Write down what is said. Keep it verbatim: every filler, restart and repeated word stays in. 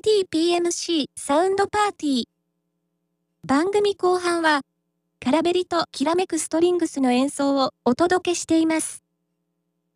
ティーピーエムシー サウンドパーティー。番組後半は、カラベリときらめくストリングスの演奏をお届けしています。